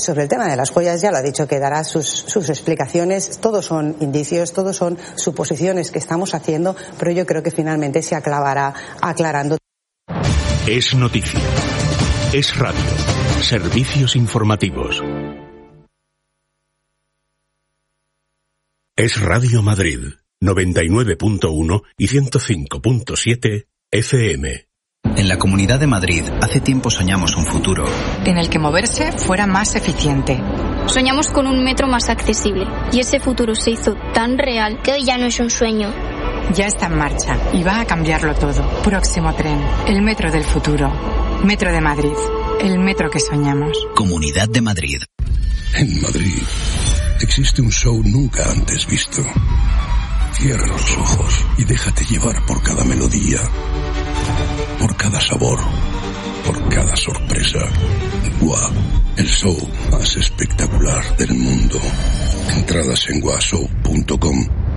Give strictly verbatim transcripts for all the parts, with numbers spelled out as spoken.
sobre el tema de las joyas ya lo ha dicho, que dará sus, sus explicaciones. Todos son indicios, todos son suposiciones que estamos haciendo, pero yo creo que finalmente se aclarará aclarando. Es noticia. Es radio. Servicios informativos. Es Radio Madrid, noventa y nueve punto uno y ciento cinco punto siete F M. En la Comunidad de Madrid, hace tiempo soñamos un futuro en el que moverse fuera más eficiente. Soñamos con un metro más accesible y ese futuro se hizo tan real que hoy ya no es un sueño. Ya está en marcha y va a cambiarlo todo. Próximo tren, el metro del futuro. Metro de Madrid, el metro que soñamos. Comunidad de Madrid. En Madrid existe un show nunca antes visto. Cierra los ojos y déjate llevar por cada melodía, por cada sabor, por cada sorpresa. Gua, el show más espectacular del mundo. Entradas en gua show punto com.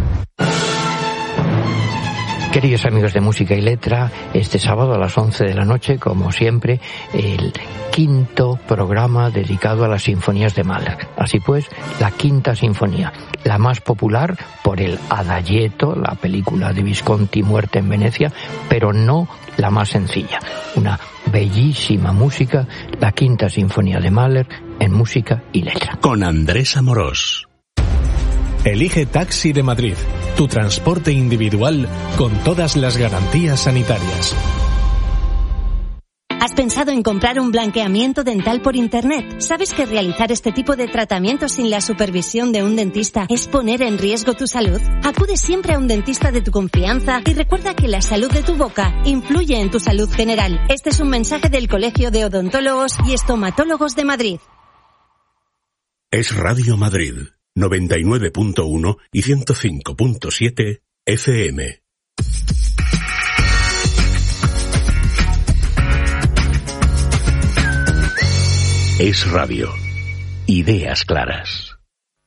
Queridos amigos de Música y Letra, este sábado a las once de la noche, como siempre, el quinto programa dedicado a las sinfonías de Mahler. Así pues, la quinta sinfonía, la más popular por el Adagietto, la película de Visconti, Muerte en Venecia, pero no la más sencilla. Una bellísima música, la quinta sinfonía de Mahler en Música y Letra. Con Andrés Amorós. Elige Taxi de Madrid, tu transporte individual con todas las garantías sanitarias. ¿Has pensado en comprar un blanqueamiento dental por internet? ¿Sabes que realizar este tipo de tratamientos sin la supervisión de un dentista es poner en riesgo tu salud? Acude siempre a un dentista de tu confianza y recuerda que la salud de tu boca influye en tu salud general. Este es un mensaje del Colegio de Odontólogos y Estomatólogos de Madrid. Es Radio Madrid, noventa y nueve punto uno y ciento cinco punto siete F M. Es radio. Ideas claras.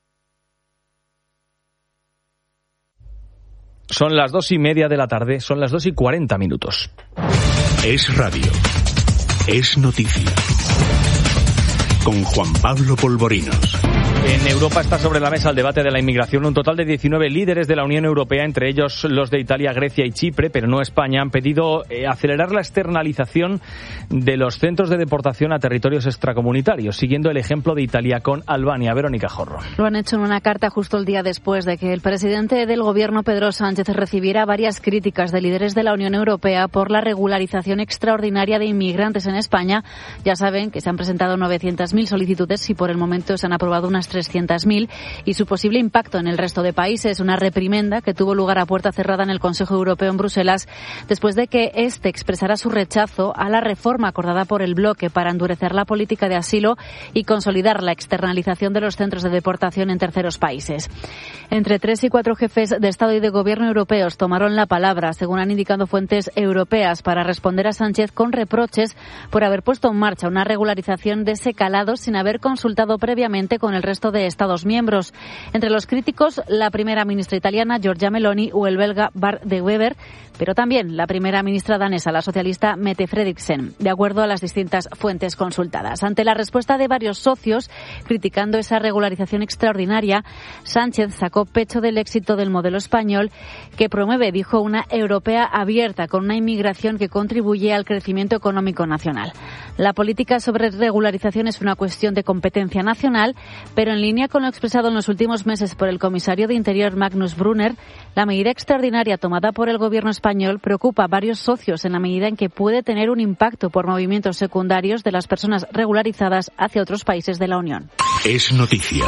Son las dos y media de la tarde, son las dos y cuarenta minutos. Es radio. Es noticia. Con Juan Pablo Polvorinos. En Europa está sobre la mesa el debate de la inmigración. Un total de diecinueve líderes de la Unión Europea, entre ellos los de Italia, Grecia y Chipre, pero no España, han pedido eh, acelerar la externalización de los centros de deportación a territorios extracomunitarios, siguiendo el ejemplo de Italia con Albania. Verónica Jorro. Lo han hecho en una carta justo el día después de que el presidente del gobierno, Pedro Sánchez, recibiera varias críticas de líderes de la Unión Europea por la regularización extraordinaria de inmigrantes en España. Ya saben que se han presentado novecientas mil solicitudes y por el momento se han aprobado unas trescientas mil, y su posible impacto en el resto de países, una reprimenda que tuvo lugar a puerta cerrada en el Consejo Europeo en Bruselas después de que este expresara su rechazo a la reforma acordada por el bloque para endurecer la política de asilo y consolidar la externalización de los centros de deportación en terceros países. Entre tres y cuatro jefes de Estado y de Gobierno europeos tomaron la palabra, según han indicado fuentes europeas, para responder a Sánchez con reproches por haber puesto en marcha una regularización de ese calado sin haber consultado previamente con el resto de Estados miembros. Entre los críticos, la primera ministra italiana, Giorgia Meloni, o el belga Bart de Wever, pero también la primera ministra danesa, la socialista Mette Frederiksen, de acuerdo a las distintas fuentes consultadas. Ante la respuesta de varios socios criticando esa regularización extraordinaria, Sánchez sacó pecho del éxito del modelo español, que promueve, dijo, una europea abierta con una inmigración que contribuye al crecimiento económico nacional. La política sobre regularización es una cuestión de competencia nacional, pero en línea con lo expresado en los últimos meses por el comisario de Interior Magnus Brunner, la medida extraordinaria tomada por el gobierno español preocupa a varios socios en la medida en que puede tener un impacto por movimientos secundarios de las personas regularizadas hacia otros países de la Unión. Es noticia.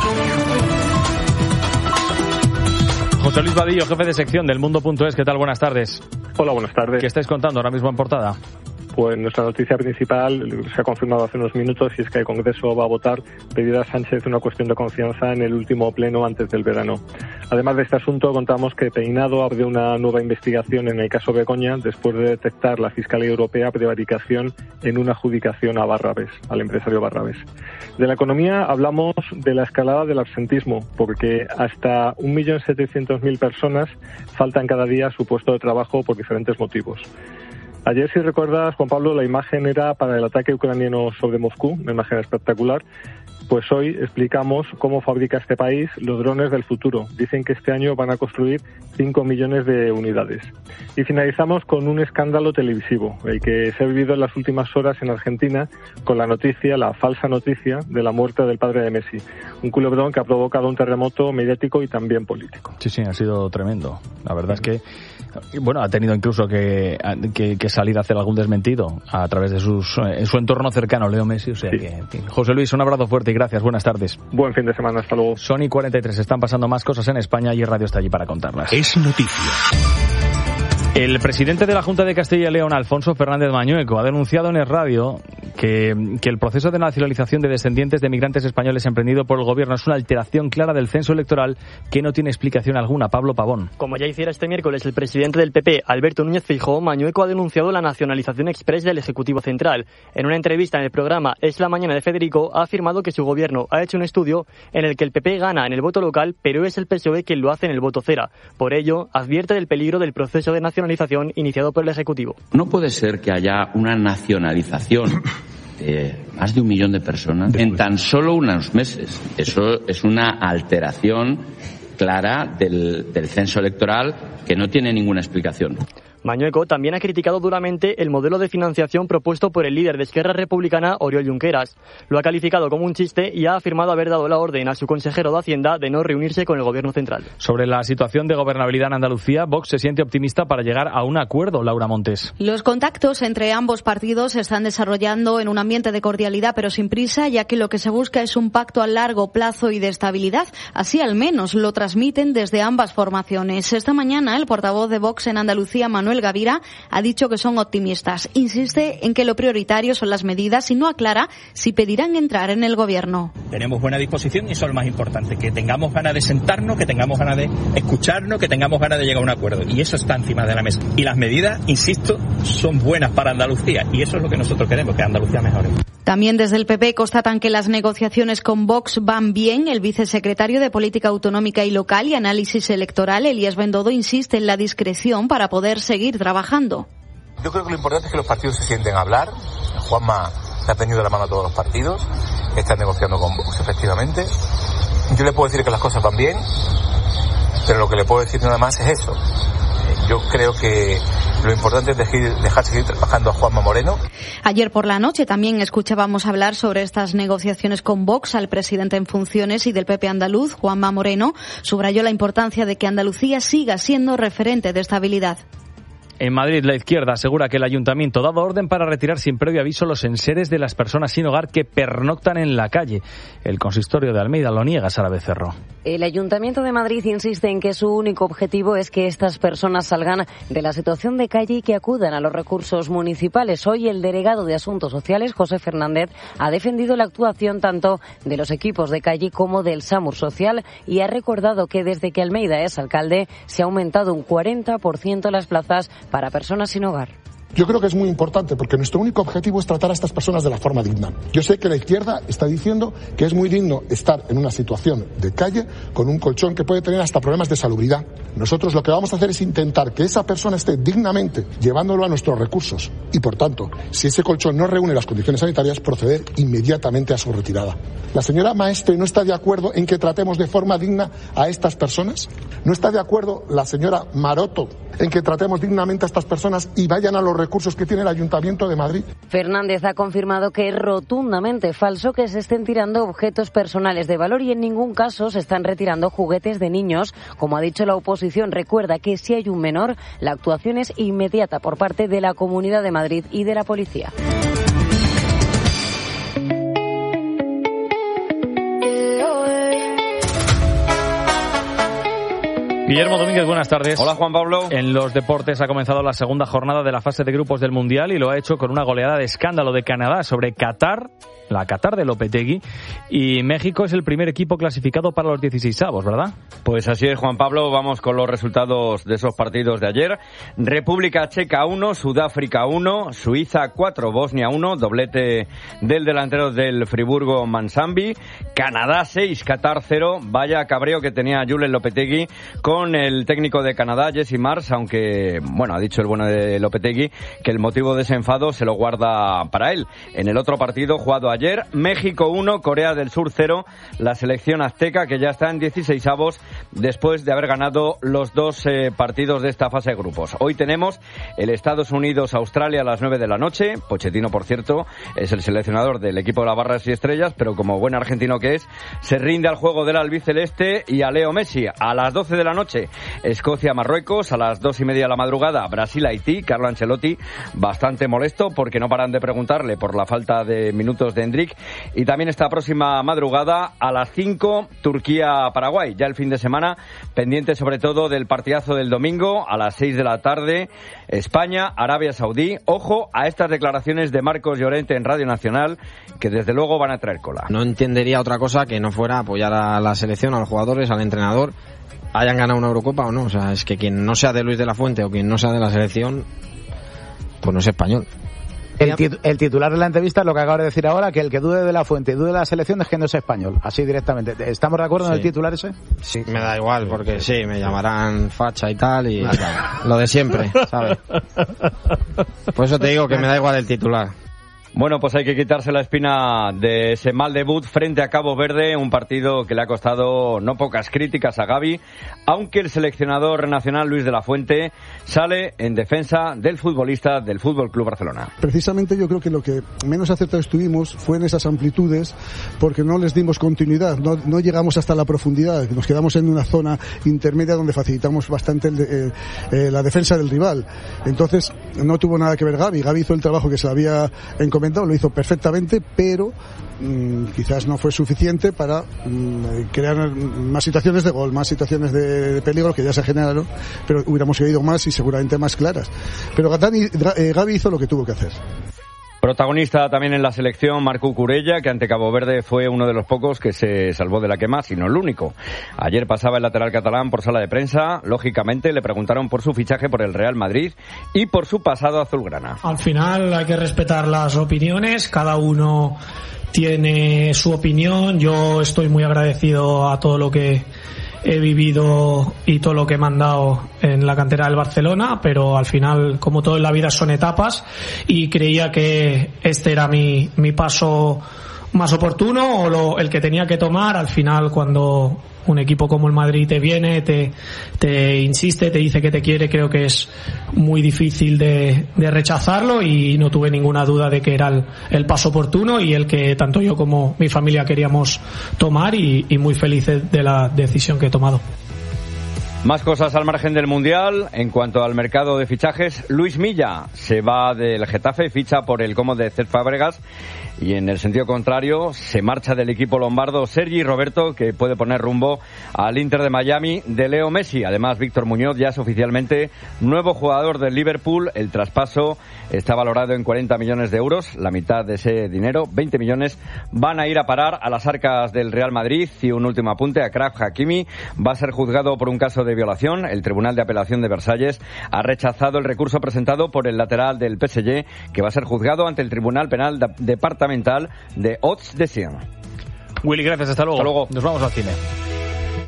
José Luis Vadillo, jefe de sección del Mundo punto es. ¿Qué tal? Buenas tardes. Hola, buenas tardes. ¿Qué estáis contando ahora mismo en portada? Pues nuestra noticia principal se ha confirmado hace unos minutos, y es que el Congreso va a votar pedir a Sánchez una cuestión de confianza en el último pleno antes del verano. Además de este asunto, contamos que Peinado abre una nueva investigación en el caso Begoña después de detectar la Fiscalía Europea prevaricación en una adjudicación a Barrabés, al empresario Barrabés. De la economía hablamos de la escalada del absentismo, porque hasta un millón setecientos mil personas faltan cada día a su puesto de trabajo por diferentes motivos. Ayer, si recuerdas, Juan Pablo, la imagen era para el ataque ucraniano sobre Moscú, una imagen espectacular. Pues hoy explicamos cómo fabrica este país los drones del futuro. Dicen que este año van a construir cinco millones de unidades. Y finalizamos con un escándalo televisivo, el que se ha vivido en las últimas horas en Argentina con la noticia, la falsa noticia de la muerte del padre de Messi. Un culebrón que ha provocado un terremoto mediático y también político. Sí, sí, ha sido tremendo. La verdad es que, bueno, ha tenido incluso que, que, que salir a hacer algún desmentido a través de sus, en su entorno cercano, Leo Messi. O sea sí. que, en fin. José Luis, un abrazo fuerte y gracias. Buenas tardes. Buen fin de semana. Hasta luego. Son y cuarenta y tres. Están pasando más cosas en España y Radio está allí para contarlas. Es noticia. El presidente de la Junta de Castilla y León, Alfonso Fernández Mañueco, ha denunciado en Es Radio que, que el proceso de nacionalización de descendientes de migrantes españoles emprendido por el gobierno es una alteración clara del censo electoral que no tiene explicación alguna. Pablo Pavón. Como ya hiciera este miércoles el presidente del P P, Alberto Núñez Feijóo, Mañueco ha denunciado la nacionalización exprés del Ejecutivo Central. En una entrevista en el programa Es la Mañana de Federico, ha afirmado que su gobierno ha hecho un estudio en el que el P P gana en el voto local, pero es el P S O E quien lo hace en el voto cera. Por ello, advierte del peligro del proceso de nacionalización iniciado por el Ejecutivo. No puede ser que haya una nacionalización de más de un millón de personas en tan solo unos meses. Eso es una alteración clara del, del censo electoral que no tiene ninguna explicación. Mañueco también ha criticado duramente el modelo de financiación propuesto por el líder de Esquerra Republicana, Oriol Junqueras. Lo ha calificado como un chiste y ha afirmado haber dado la orden a su consejero de Hacienda de no reunirse con el Gobierno central. Sobre la situación de gobernabilidad en Andalucía, Vox se siente optimista para llegar a un acuerdo. Laura Montes. Los contactos entre ambos partidos se están desarrollando en un ambiente de cordialidad pero sin prisa, ya que lo que se busca es un pacto a largo plazo y de estabilidad. Así al menos lo transmiten desde ambas formaciones. Esta mañana el portavoz de Vox en Andalucía, Manuel Manuel Gavira, ha dicho que son optimistas. Insiste en que lo prioritario son las medidas y no aclara si pedirán entrar en el gobierno. Tenemos buena disposición y eso es lo más importante, que tengamos ganas de sentarnos, que tengamos ganas de escucharnos, que tengamos ganas de llegar a un acuerdo. Y eso está encima de la mesa. Y las medidas, insisto, son buenas para Andalucía y eso es lo que nosotros queremos, que Andalucía mejore. También desde el P P constatan que las negociaciones con Vox van bien. El vicesecretario de Política Autonómica y Local y Análisis Electoral, Elías Bendodo, insiste en la discreción para poder seguir trabajando. Yo creo que lo importante es que los partidos se sienten a hablar. Juanma le ha tenido la mano a todos los partidos, están negociando con Vox, efectivamente. Yo le puedo decir que las cosas van bien, pero lo que le puedo decir nada más es eso. Yo creo que lo importante es dejar, dejar seguir trabajando a Juanma Moreno. Ayer por la noche también escuchábamos hablar sobre estas negociaciones con Vox al presidente en funciones y del P P andaluz, Juanma Moreno. Subrayó la importancia de que Andalucía siga siendo referente de estabilidad. En Madrid, la izquierda asegura que el ayuntamiento ha dado orden para retirar sin previo aviso los enseres de las personas sin hogar que pernoctan en la calle. El consistorio de Almeida lo niega, Sara Becerro. El Ayuntamiento de Madrid insiste en que su único objetivo es que estas personas salgan de la situación de calle y que acudan a los recursos municipales. Hoy el delegado de Asuntos Sociales, José Fernández, ha defendido la actuación tanto de los equipos de calle como del SAMUR Social y ha recordado que desde que Almeida es alcalde se ha aumentado un cuarenta por ciento las plazas para personas sin hogar. Yo creo que es muy importante porque nuestro único objetivo es tratar a estas personas de la forma digna. Yo sé que la izquierda está diciendo que es muy digno estar en una situación de calle con un colchón que puede tener hasta problemas de salubridad. Nosotros lo que vamos a hacer es intentar que esa persona esté dignamente llevándolo a nuestros recursos y, por tanto, si ese colchón no reúne las condiciones sanitarias, proceder inmediatamente a su retirada. ¿La señora Maestre no está de acuerdo en que tratemos de forma digna a estas personas? ¿No está de acuerdo la señora Maroto en que tratemos dignamente a estas personas y vayan a los recursos que tiene el Ayuntamiento de Madrid? Fernández ha confirmado que es rotundamente falso que se estén tirando objetos personales de valor y en ningún caso se están retirando juguetes de niños. Como ha dicho la oposición, recuerda que si hay un menor, la actuación es inmediata por parte de la Comunidad de Madrid y de la policía. Guillermo Domínguez, buenas tardes. Hola, Juan Pablo. En los deportes ha comenzado la segunda jornada de la fase de grupos del Mundial y lo ha hecho con una goleada de escándalo de Canadá sobre Qatar la Qatar de Lopetegui, y México es el primer equipo clasificado para los dieciseisavos, ¿verdad? Pues así es, Juan Pablo. Vamos con los resultados de esos partidos de ayer. República Checa uno, Sudáfrica uno, Suiza cuatro, Bosnia uno, doblete del delantero del Friburgo Mansambi, Canadá seis, Qatar cero. Vaya cabreo que tenía Julen Lopetegui con el técnico de Canadá, Jesse Marsh, aunque, bueno, ha dicho el bueno de Lopetegui que el motivo de ese enfado se lo guarda para él. En el otro partido jugado ayer, México uno, Corea del Sur cero, la selección azteca que ya está en dieciseisavos después de haber ganado los dos eh, partidos de esta fase de grupos. Hoy tenemos el Estados Unidos-Australia a las nueve de la noche. Pochettino, por cierto, es el seleccionador del equipo de las barras y estrellas, pero como buen argentino que es, se rinde al juego del albiceleste y a Leo Messi. A las doce de la noche, Escocia-Marruecos. A las dos y media de la madrugada, Brasil-Haití. Carlo Ancelotti bastante molesto porque no paran de preguntarle por la falta de minutos de Endrick. Y también esta próxima madrugada, a las cinco, Turquía-Paraguay. Ya el fin de semana, pendiente sobre todo del partidazo del domingo, a las seis de la tarde, España-Arabia Saudí. Ojo a estas declaraciones de Marcos Llorente en Radio Nacional, que desde luego van a traer cola. No entendería otra cosa que no fuera apoyar a la selección, a los jugadores, al entrenador, hayan ganado una Eurocopa o no. O sea, es que quien no sea de Luis de la Fuente o quien no sea de la selección, pues no es español. El, tit- el titular de la entrevista es lo que acabo de decir ahora, que el que dude de la Fuente y dude de la selección es que no es español, así directamente. ¿Estamos de acuerdo sí. en el titular ese? Sí, me da igual, porque sí, me llamarán facha y tal, y lo de siempre, ¿sabes? Por eso te digo que me da igual el titular. Bueno, pues hay que quitarse la espina de ese mal debut frente a Cabo Verde, un partido que le ha costado no pocas críticas a Gavi, aunque el seleccionador nacional Luis de la Fuente sale en defensa del futbolista del Fútbol Club Barcelona. Precisamente yo creo que lo que menos acertados estuvimos fue en esas amplitudes, porque no les dimos continuidad, no, no llegamos hasta la profundidad, nos quedamos en una zona intermedia donde facilitamos bastante el de, eh, eh, la defensa del rival. Entonces no tuvo nada que ver Gavi, Gavi hizo el trabajo que se le había encomendado, lo hizo perfectamente, pero mmm, quizás no fue suficiente para mmm, crear más situaciones de gol, más situaciones de, de peligro que ya se generaron, pero hubiéramos querido más y seguramente más claras. Pero Dani, eh, Gavi hizo lo que tuvo que hacer. Protagonista también en la selección Marc Cucurella, que ante Cabo Verde fue uno de los pocos que se salvó de la quema, sino el único. Ayer pasaba el lateral catalán por sala de prensa. Lógicamente le preguntaron por su fichaje por el Real Madrid y por su pasado azulgrana. Al final hay que respetar las opiniones, cada uno tiene su opinión. Yo estoy muy agradecido a todo lo que he vivido y todo lo que me han dado en la cantera del Barcelona, pero al final, como todo en la vida, son etapas, y creía que este era mi, mi paso más oportuno, o lo, el que tenía que tomar. Al final, cuando un equipo como el Madrid te viene, te, te insiste, te dice que te quiere, creo que es muy difícil de, de rechazarlo, y no tuve ninguna duda de que era el, el paso oportuno y el que tanto yo como mi familia queríamos tomar, y, y muy felices de la decisión que he tomado. Más cosas al margen del Mundial. En cuanto al mercado de fichajes, Luis Milla se va del Getafe, ficha por el Como de Cesc Fábregas, y en el sentido contrario se marcha del equipo lombardo Sergi Roberto, que puede poner rumbo al Inter de Miami de Leo Messi. Además, Víctor Muñoz ya es oficialmente nuevo jugador del Liverpool. El traspaso está valorado en cuarenta millones de euros. La mitad de ese dinero, veinte millones, van a ir a parar a las arcas del Real Madrid. Y un último apunte: Achraf Hakimi va a ser juzgado por un caso de violación. El Tribunal de Apelación de Versalles ha rechazado el recurso presentado por el lateral del P S G, que va a ser juzgado ante el Tribunal Penal Departamental de Hauts-de-Seine. Willy, gracias. Hasta luego. Hasta luego. Nos vamos al cine.